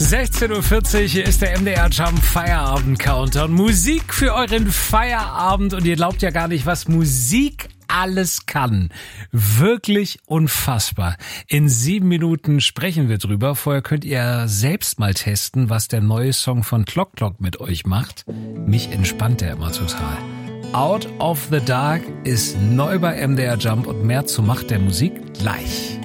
16:40 Uhr, hier ist der MDR Jump Feierabend Countdown. Musik für euren Feierabend und ihr glaubt ja gar nicht, was Musik alles kann. Wirklich unfassbar. In 7 Minuten sprechen wir drüber. Vorher könnt ihr selbst mal testen, was der neue Song von Clock Clock mit euch macht. Mich entspannt der immer total. Out of the Dark ist neu bei MDR Jump und mehr zur Macht der Musik gleich.